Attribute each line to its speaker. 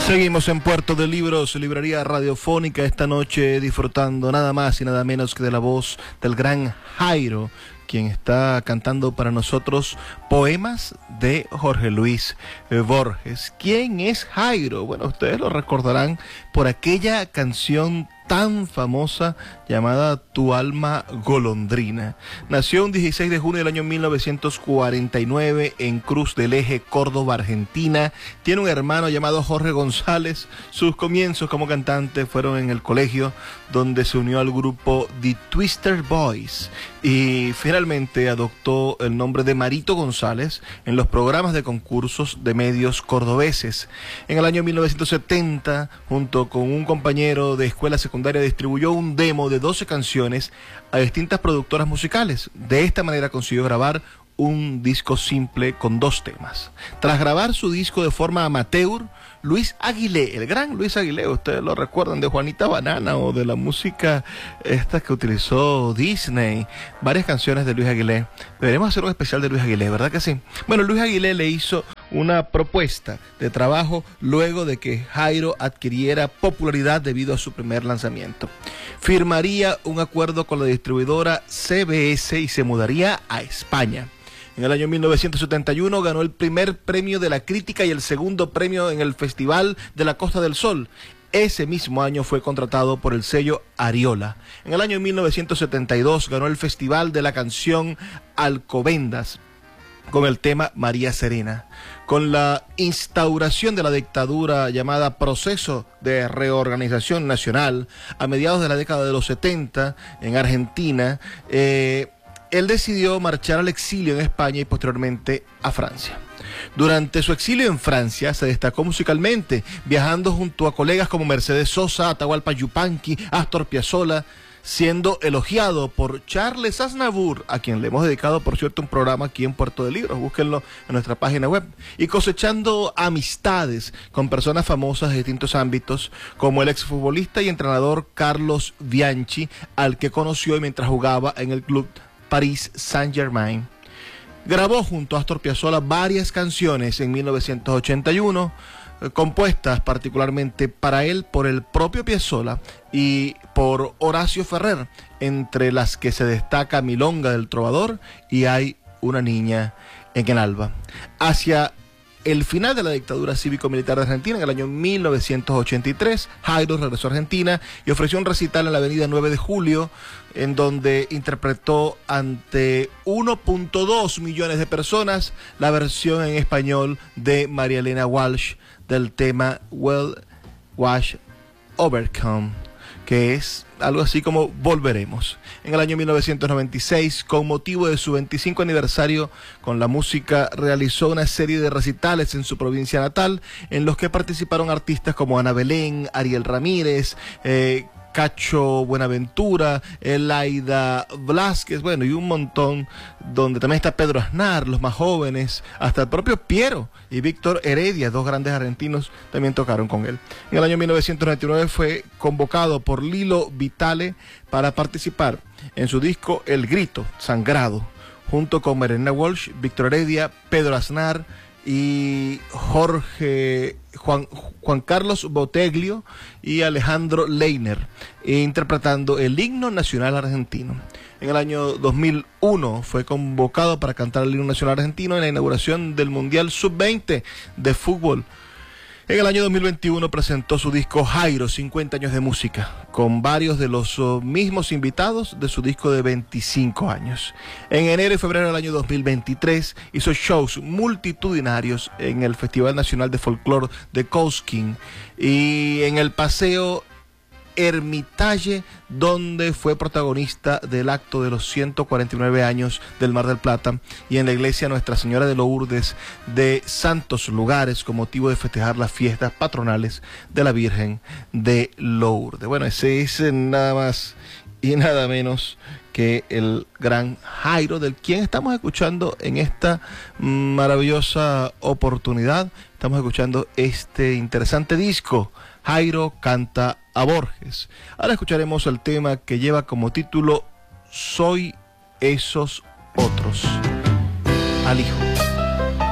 Speaker 1: Seguimos en Puerto de Libros, librería radiofónica, esta noche disfrutando nada más y nada menos que de la voz del gran Jairo, quien está cantando para nosotros poemas de Jorge Luis Borges. ¿Quién es Jairo? Bueno, ustedes lo recordarán por aquella canción tan famosa llamada Tu alma golondrina. Nació un 16 de junio del año 1949 en Cruz del Eje, Córdoba, Argentina. Tiene un hermano llamado Jorge González. Sus comienzos como cantante fueron en el colegio, donde se unió al grupo The Twister Boys y finalmente adoptó el nombre de Marito González en los programas de concursos de medios cordobeses. En el año 1970, junto con un compañero de escuela secundaria, distribuyó un demo de 12 canciones a distintas productoras musicales. De esta manera consiguió grabar un disco simple con 2 temas. Tras grabar su disco de forma amateur, Luis Aguilé, el gran Luis Aguilé, ustedes lo recuerdan de Juanita Banana o de la música esta que utilizó Disney, varias canciones de Luis Aguilé. Deberemos hacer un especial de Luis Aguilé, ¿verdad que sí? Bueno, Luis Aguilé le hizo una propuesta de trabajo luego de que Jairo adquiriera popularidad debido a su primer lanzamiento. Firmaría un acuerdo con la distribuidora CBS y se mudaría a España. En el año 1971 ganó el primer premio de la crítica y el segundo premio en el Festival de la Costa del Sol. Ese mismo año fue contratado por el sello Ariola. En el año 1972 ganó el Festival de la Canción Alcobendas con el tema María Serena. Con la instauración de la dictadura llamada Proceso de Reorganización Nacional a mediados de la década de los 70 en Argentina, él decidió marchar al exilio en España y posteriormente a Francia. Durante su exilio en Francia se destacó musicalmente, viajando junto a colegas como Mercedes Sosa, Atahualpa Yupanqui, Astor Piazzolla, siendo elogiado por Charles Aznavour, a quien le hemos dedicado, por cierto, un programa aquí en Puerto de Libros, búsquenlo en nuestra página web, y cosechando amistades con personas famosas de distintos ámbitos, como el exfutbolista y entrenador Carlos Bianchi, al que conoció mientras jugaba en el club Paris Saint-Germain. Grabó junto a Astor Piazzolla varias canciones en 1981, compuestas particularmente para él por el propio Piazzolla y por Horacio Ferrer, entre las que se destaca Milonga del Trovador y Hay una niña en el alba. Hacia el final de la dictadura cívico-militar de Argentina, en el año 1983, Jairo regresó a Argentina y ofreció un recital en la avenida 9 de Julio, en donde interpretó ante 1.2 millones de personas la versión en español de María Elena Walsh del tema Well Wash Overcome, que es algo así como Volveremos. En el año 1996, con motivo de su 25 aniversario con la música, realizó una serie de recitales en su provincia natal, en los que participaron artistas como Ana Belén, Ariel Ramírez, Cacho Buenaventura, Elaida Blasquez, bueno, y un montón, donde también está Pedro Aznar, los más jóvenes, hasta el propio Piero y Víctor Heredia, 2 grandes argentinos, también tocaron con él. En el año 1999 fue convocado por Lilo Vitale para participar en su disco El Grito Sangrado, junto con María Walsh, Víctor Heredia, Pedro Aznar y Juan Carlos Boteglio y Alejandro Leiner, interpretando el himno nacional argentino. En el año 2001 fue convocado para cantar el himno nacional argentino en la inauguración del Mundial Sub-20 de fútbol. En el año 2021 presentó su disco Jairo, 50 años de música, con varios de los mismos invitados de su disco de 25 años. En enero y febrero del año 2023 hizo shows multitudinarios en el Festival Nacional de Folclore de Cosquín y en el Paseo Hermitage, donde fue protagonista del acto de los 149 años del Mar del Plata, y en la iglesia Nuestra Señora de Lourdes de Santos Lugares, con motivo de festejar las fiestas patronales de la Virgen de Lourdes. Bueno, ese es nada más y nada menos que el gran Jairo, del quien estamos escuchando en esta maravillosa oportunidad. Estamos escuchando este interesante disco, Jairo canta a Borges. Ahora escucharemos el tema que lleva como título Soy esos otros. Al hijo.